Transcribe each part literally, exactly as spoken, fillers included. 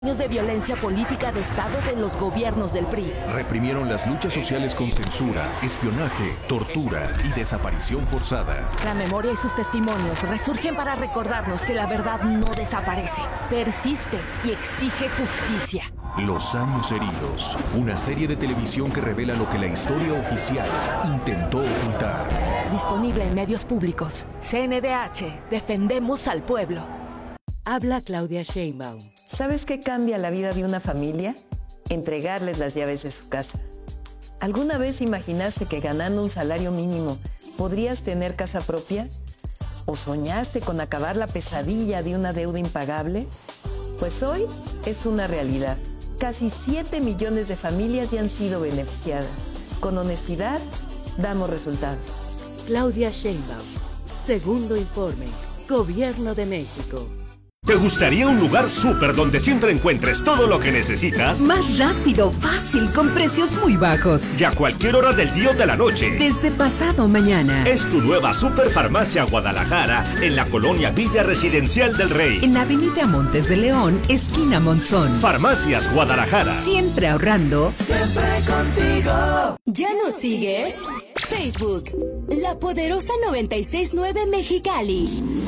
Años de violencia política de Estado de los gobiernos del P R I. Reprimieron las luchas sociales con censura, espionaje, tortura y desaparición forzada. La memoria y sus testimonios resurgen para recordarnos que la verdad no desaparece, persiste y exige justicia. Los años heridos, una serie de televisión que revela lo que la historia oficial intentó ocultar. Disponible en medios públicos. C N D H, defendemos al pueblo. Habla Claudia Sheinbaum. ¿Sabes qué cambia la vida de una familia? Entregarles las llaves de su casa. ¿Alguna vez imaginaste que ganando un salario mínimo podrías tener casa propia? ¿O soñaste con acabar la pesadilla de una deuda impagable? Pues hoy es una realidad. Casi siete millones de familias ya han sido beneficiadas. Con honestidad, damos resultados. Claudia Sheinbaum. Segundo informe. Gobierno de México. ¿Te gustaría un lugar súper donde siempre encuentres todo lo que necesitas? Más rápido, fácil, con precios muy bajos. Y a cualquier hora del día o de la noche. Desde pasado mañana. Es tu nueva Superfarmacia Guadalajara en la colonia Villa Residencial del Rey. En Avenida Montes de León, esquina Monzón. Farmacias Guadalajara. Siempre ahorrando. Siempre contigo. ¿Ya nos sigues? Facebook, La Poderosa noventa y seis punto nueve Mexicali.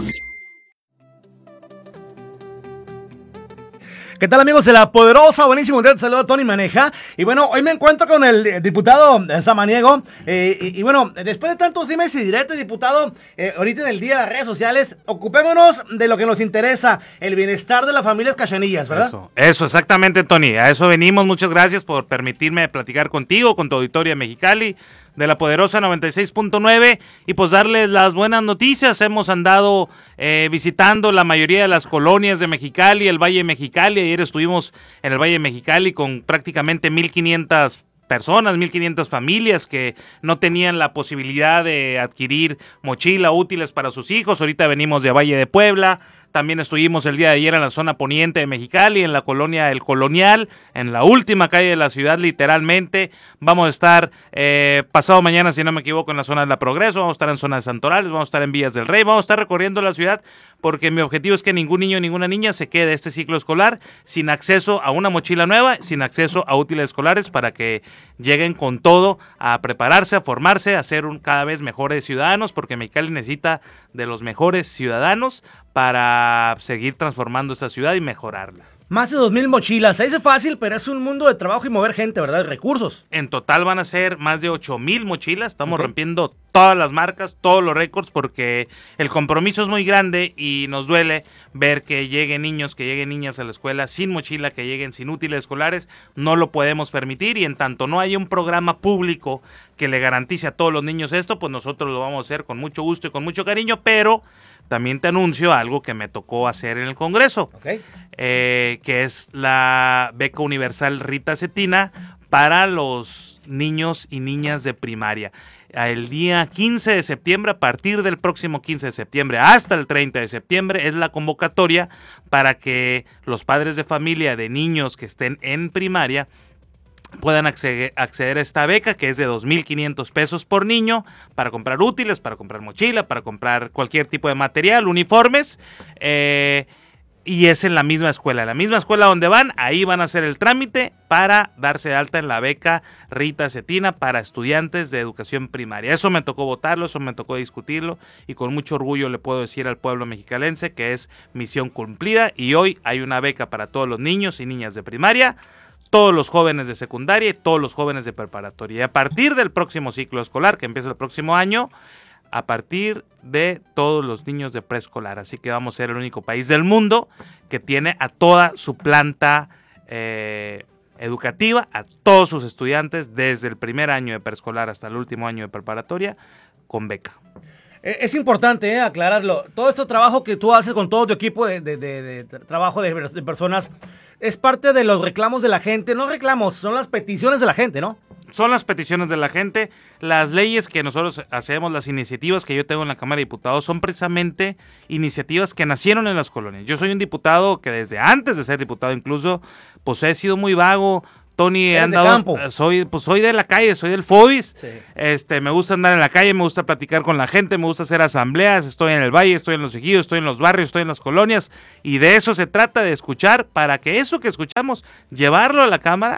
¿Qué tal, amigos de La Poderosa? Buenísimo día, te saludo Tony Maneja. Y bueno, hoy me encuentro con el diputado Samaniego. Eh, y, y bueno, después de tantos dimes y diretes, diputado, eh, ahorita en el día de las redes sociales, ocupémonos de lo que nos interesa, el bienestar de las familias cachanillas, ¿verdad? Eso, eso, exactamente, Tony. A eso venimos. Muchas gracias por permitirme platicar contigo, con tu auditorio Mexicali, de La Poderosa noventa y seis punto nueve, y pues darles las buenas noticias. Hemos andado eh, visitando la mayoría de las colonias de Mexicali, el Valle de Mexicali. Ayer estuvimos en el Valle de Mexicali con prácticamente mil quinientas personas, mil quinientas familias que no tenían la posibilidad de adquirir mochila, útiles para sus hijos. Ahorita venimos de Valle de Puebla. También estuvimos el día de ayer en la zona poniente de Mexicali, en la colonia El Colonial, en la última calle de la ciudad, literalmente. Vamos a estar eh, pasado mañana, si no me equivoco, en la zona de La Progreso, vamos a estar en zona de Santorales, vamos a estar en Villas del Rey, vamos a estar recorriendo la ciudad, porque mi objetivo es que ningún niño, ninguna niña se quede este ciclo escolar sin acceso a una mochila nueva, sin acceso a útiles escolares, para que lleguen con todo a prepararse, a formarse, a ser un, cada vez mejores ciudadanos, porque Mexicali necesita de los mejores ciudadanos para seguir transformando esta ciudad y mejorarla. Más de dos mil mochilas, se dice fácil, pero es un mundo de trabajo y mover gente, ¿verdad? Recursos. En total van a ser más de ocho mil mochilas, estamos okay. rompiendo todas las marcas, todos los récords, porque el compromiso es muy grande y nos duele ver que lleguen niños, que lleguen niñas a la escuela sin mochila, que lleguen sin útiles escolares. No lo podemos permitir, y en tanto no haya un programa público que le garantice a todos los niños esto, pues nosotros lo vamos a hacer con mucho gusto y con mucho cariño, pero también te anuncio algo que me tocó hacer en el Congreso, okay. eh, que es la beca universal Rita Cetina para los niños y niñas de primaria. El día quince de septiembre, a partir del próximo quince de septiembre hasta el treinta de septiembre, es la convocatoria para que los padres de familia de niños que estén en primaria puedan acceder, acceder a esta beca, que es de dos mil quinientos pesos por niño, para comprar útiles, para comprar mochila, para comprar cualquier tipo de material, uniformes, eh, y es en la misma escuela, la misma escuela donde van, ahí van a hacer el trámite para darse de alta en la beca Rita Cetina para estudiantes de educación primaria. Eso me tocó votarlo, eso me tocó discutirlo, y con mucho orgullo le puedo decir al pueblo mexicalense que es misión cumplida, y hoy hay una beca para todos los niños y niñas de primaria, todos los jóvenes de secundaria y todos los jóvenes de preparatoria. Y a partir del próximo ciclo escolar, que empieza el próximo año, a partir de todos los niños de preescolar. Así que vamos a ser el único país del mundo que tiene a toda su planta eh, educativa, a todos sus estudiantes, desde el primer año de preescolar hasta el último año de preparatoria, con beca. Es importante eh, aclararlo. Todo este trabajo que tú haces con todo tu equipo de, de, de, de trabajo de, de personas es parte de los reclamos de la gente. No reclamos, son las peticiones de la gente, ¿no? Son las peticiones de la gente. Las leyes que nosotros hacemos, las iniciativas que yo tengo en la Cámara de Diputados, son precisamente iniciativas que nacieron en las colonias. Yo soy un diputado que desde antes de ser diputado incluso, pues he sido muy vago. Tony, he Eres de andado, campo. soy, pues soy de la calle, soy del Fobis. Sí. Este, me gusta andar en la calle, me gusta platicar con la gente, me gusta hacer asambleas, estoy en el valle, estoy en los ejidos, estoy en los barrios, estoy en las colonias, y de eso se trata, de escuchar, para que eso que escuchamos, llevarlo a la cámara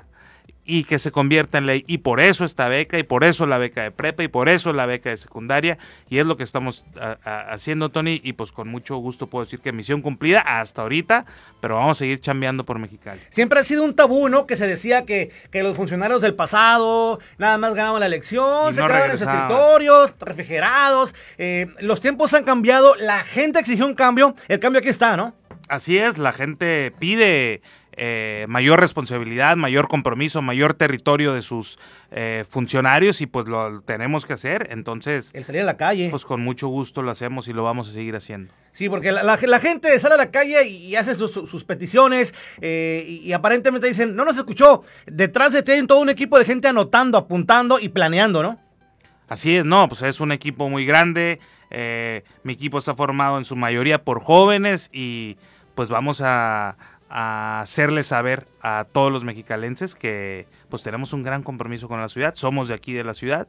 y que se convierta en ley. Y por eso esta beca, y por eso la beca de prepa, y por eso la beca de secundaria, y es lo que estamos a, a, haciendo, Tony, y pues con mucho gusto puedo decir que misión cumplida hasta ahorita, pero vamos a seguir chambeando por Mexicali. Siempre ha sido un tabú, ¿no? Que se decía que, que los funcionarios del pasado nada más ganaban la elección, Y se no quedaban en sus regresaban. escritorios, refrigerados. Eh, los tiempos han cambiado, la gente exigió un cambio, el cambio aquí está, ¿no? Así es, la gente pide eh, mayor responsabilidad, mayor compromiso, mayor territorio de sus eh, funcionarios, y pues lo tenemos que hacer. Entonces, el salir a la calle, pues con mucho gusto lo hacemos y lo vamos a seguir haciendo. Sí, porque la, la, la gente sale a la calle y, y hace sus, sus peticiones eh, y, y aparentemente dicen, no nos escuchó. Detrás de tienen todo un equipo de gente anotando, apuntando y planeando, ¿no? Así es, no, pues es un equipo muy grande. Eh, mi equipo está formado en su mayoría por jóvenes, y pues vamos a, a hacerles saber a todos los mexicalenses que pues tenemos un gran compromiso con la ciudad, somos de aquí de la ciudad,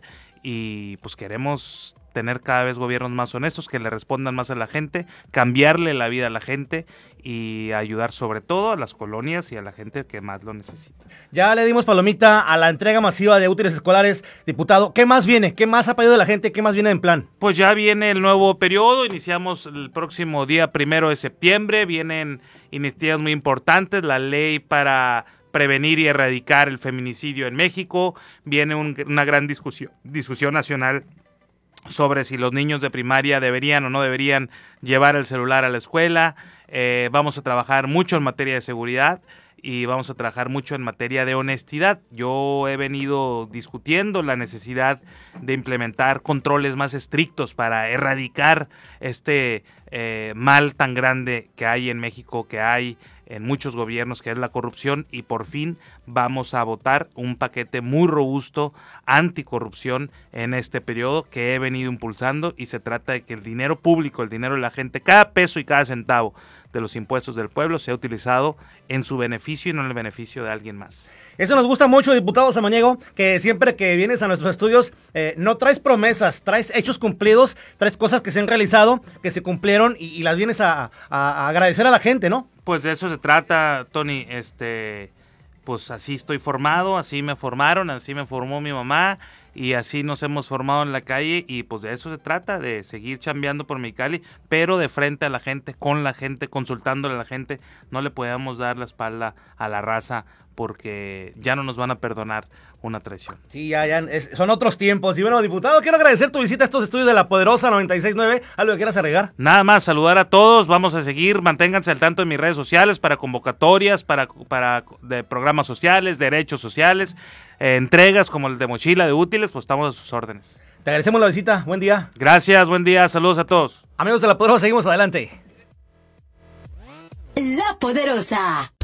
y pues queremos tener cada vez gobiernos más honestos, que le respondan más a la gente, cambiarle la vida a la gente y ayudar sobre todo a las colonias y a la gente que más lo necesita. Ya le dimos palomita a la entrega masiva de útiles escolares, diputado. ¿Qué más viene? ¿Qué más ha pedido la gente? ¿Qué más viene en plan? Pues ya viene el nuevo periodo, iniciamos el próximo día primero de septiembre, vienen iniciativas muy importantes, la ley para prevenir y erradicar el feminicidio en México, viene un, una gran discusión, discusión nacional sobre si los niños de primaria deberían o no deberían llevar el celular a la escuela. Eh, vamos a trabajar mucho en materia de seguridad y vamos a trabajar mucho en materia de honestidad. Yo he venido discutiendo la necesidad de implementar controles más estrictos para erradicar este eh, mal tan grande que hay en México, que hay en muchos gobiernos, que es la corrupción, y por fin vamos a votar un paquete muy robusto anticorrupción en este periodo que he venido impulsando, y se trata de que el dinero público, el dinero de la gente, cada peso y cada centavo de los impuestos del pueblo sea utilizado en su beneficio y no en el beneficio de alguien más. Eso nos gusta mucho, diputado Samaniego, que siempre que vienes a nuestros estudios eh, no traes promesas, traes hechos cumplidos, traes cosas que se han realizado, que se cumplieron y, y las vienes a, a, a agradecer a la gente, ¿no? Pues de eso se trata, Tony. Este, pues así estoy formado, así me formaron, así me formó mi mamá y así nos hemos formado en la calle, y pues de eso se trata, de seguir chambeando por Mexicali, pero de frente a la gente, con la gente, consultándole a la gente. No le podemos dar la espalda a la raza, porque ya no nos van a perdonar una traición. Sí, ya, ya, es, son otros tiempos. Y bueno, diputado, quiero agradecer tu visita a estos estudios de La Poderosa noventa y seis punto nueve. ¿Algo que quieras agregar? Nada más, saludar a todos, vamos a seguir, manténganse al tanto de mis redes sociales para convocatorias, para, para de programas sociales, derechos sociales, eh, entregas como el de mochila de útiles, pues estamos a sus órdenes. Te agradecemos la visita, buen día. Gracias, buen día, saludos a todos. Amigos de La Poderosa, seguimos adelante. La Poderosa.